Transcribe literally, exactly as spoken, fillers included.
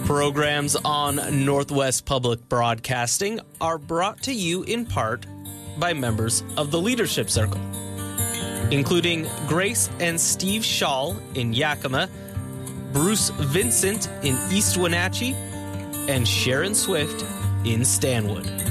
Programs on Northwest Public Broadcasting are brought to you in part by members of the Leadership Circle, including Grace and Steve Shaw in Yakima, Bruce Vincent in East Wenatchee, and Sharon Swift in Stanwood.